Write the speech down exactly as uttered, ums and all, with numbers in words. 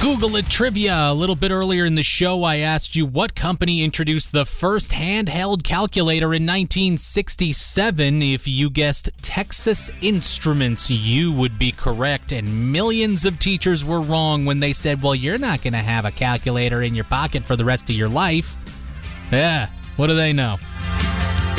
Google it trivia. A little bit earlier in the show, I asked you what company introduced the first handheld calculator in nineteen sixty-seven. If you guessed Texas Instruments, you would be correct, and millions of teachers were wrong when they said, well, you're not going to have a calculator in your pocket for the rest of your life. Yeah, what do they know?